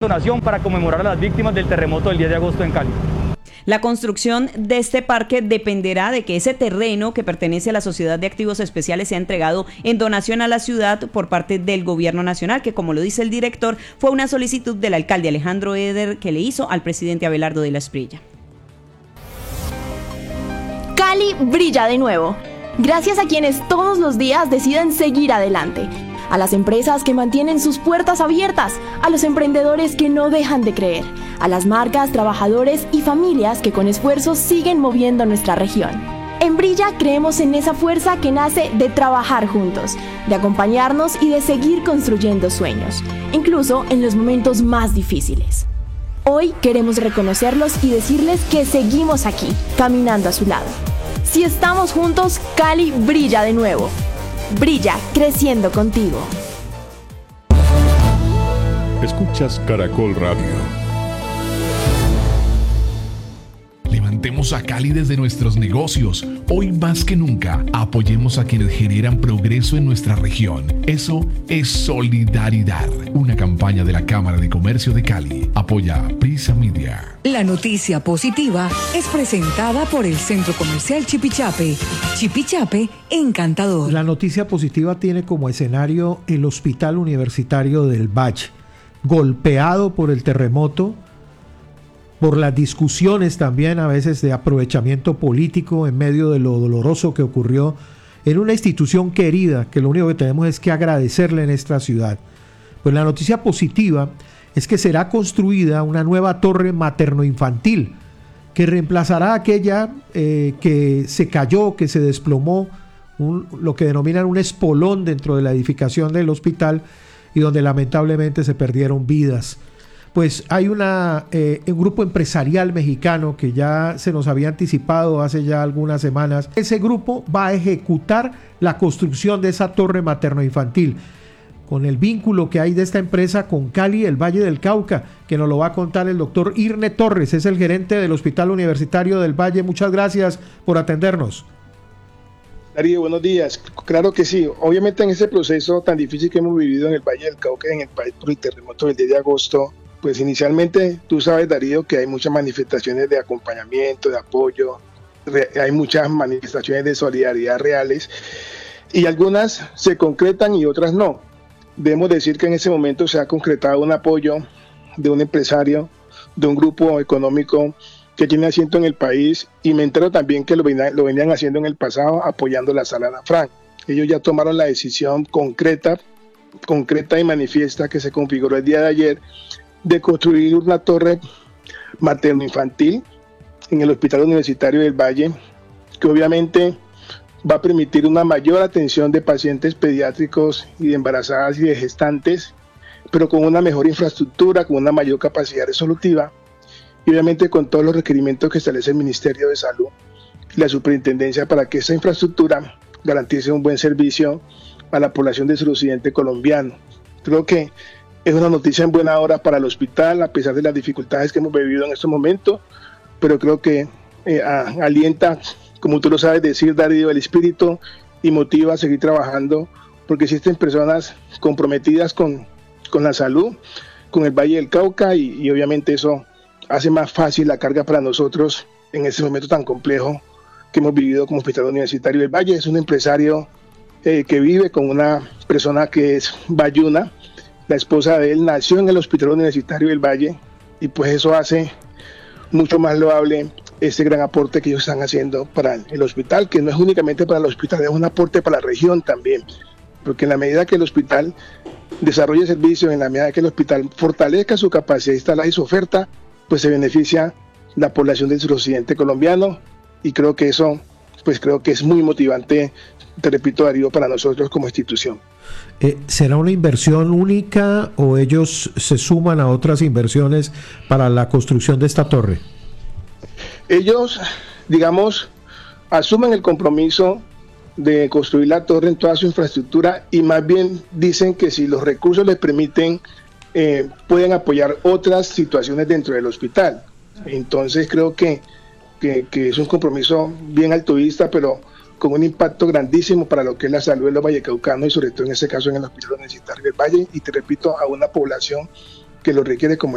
donación para conmemorar a las víctimas del terremoto del 10 de agosto en Cali. La construcción de este parque dependerá de que ese terreno que pertenece a la Sociedad de Activos Especiales sea entregado en donación a la ciudad por parte del Gobierno Nacional, que, como lo dice el director, fue una solicitud del alcalde Alejandro Eder que le hizo al presidente Abelardo de la Espriella. Cali brilla de nuevo, gracias a quienes todos los días deciden seguir adelante, a las empresas que mantienen sus puertas abiertas, a los emprendedores que no dejan de creer, a las marcas, trabajadores y familias que con esfuerzo siguen moviendo nuestra región. En Brilla creemos en esa fuerza que nace de trabajar juntos, de acompañarnos y de seguir construyendo sueños, incluso en los momentos más difíciles. Hoy queremos reconocerlos y decirles que seguimos aquí, caminando a su lado. Si estamos juntos, Cali brilla de nuevo. Brilla, creciendo contigo. Escuchas Caracol Radio. Levantemos a Cali desde nuestros negocios. Hoy más que nunca, apoyemos a quienes generan progreso en nuestra región. Eso es solidaridad. Una campaña de la Cámara de Comercio de Cali. Apoya Prisa Media. La noticia positiva es presentada por el Centro Comercial Chipichape. Chipichape, encantador. La noticia positiva tiene como escenario el Hospital Universitario del Valle, golpeado por el terremoto, por las discusiones también a veces de aprovechamiento político en medio de lo doloroso que ocurrió en una institución querida, que lo único que tenemos es que agradecerle en esta ciudad. Pues la noticia positiva es que será construida una nueva torre materno-infantil que reemplazará aquella que se cayó, que se desplomó, lo que denominan un espolón dentro de la edificación del hospital y donde lamentablemente se perdieron vidas. Pues hay un grupo empresarial mexicano que ya se nos había anticipado hace ya algunas semanas. Ese grupo va a ejecutar la construcción de esa torre materno-infantil, con el vínculo que hay de esta empresa con Cali, el Valle del Cauca, que nos lo va a contar el doctor Irne Torres, es el gerente del Hospital Universitario del Valle. Muchas gracias por atendernos. Darío, buenos días. Claro que sí. Obviamente en ese proceso tan difícil que hemos vivido en el Valle del Cauca, en el país por el terremoto del 10 de agosto, pues inicialmente tú sabes, Darío, que hay muchas manifestaciones de acompañamiento, de apoyo, hay muchas manifestaciones de solidaridad reales y algunas se concretan y otras no. Debemos decir que en ese momento se ha concretado un apoyo de un empresario, de un grupo económico que tiene asiento en el país, y me entero también que lo venían haciendo en el pasado apoyando la Sala Ana Frank. Ellos ya tomaron la decisión concreta y manifiesta que se configuró el día de ayer de construir una torre materno-infantil en el Hospital Universitario del Valle, que obviamente va a permitir una mayor atención de pacientes pediátricos y de embarazadas y de gestantes, pero con una mejor infraestructura, con una mayor capacidad resolutiva y obviamente con todos los requerimientos que establece el Ministerio de Salud y la Superintendencia para que esa infraestructura garantice un buen servicio a la población del suroccidente colombiano. Creo que es una noticia en buena hora para el hospital, a pesar de las dificultades que hemos vivido en estos momentos, pero creo que alienta, como tú lo sabes decir, Darío, el espíritu y motiva a seguir trabajando, porque existen personas comprometidas con la salud, con el Valle del Cauca, y obviamente eso hace más fácil la carga para nosotros en ese momento tan complejo que hemos vivido como Hospital Universitario del Valle. Es un empresario que vive con una persona que es bayuna. La esposa de él nació en el Hospital Universitario del Valle, y pues eso hace mucho más loable ese gran aporte que ellos están haciendo para el hospital, que no es únicamente para el hospital, es un aporte para la región también, porque en la medida que el hospital desarrolle servicios, en la medida que el hospital fortalezca su capacidad instalada y su oferta, pues se beneficia la población del suroccidente colombiano, y creo que eso, pues creo que es muy motivante, te repito, Darío, para nosotros como institución. ¿Será una inversión única o ellos se suman a otras inversiones para la construcción de esta torre? Ellos, digamos, asumen el compromiso de construir la torre en toda su infraestructura, y más bien dicen que si los recursos les permiten, pueden apoyar otras situaciones dentro del hospital. Entonces creo que es un compromiso bien altruista, pero con un impacto grandísimo para lo que es la salud de los vallecaucanos, y sobre todo en este caso en el Hospital Universitario del Valle, y te repito, a una población que lo requiere como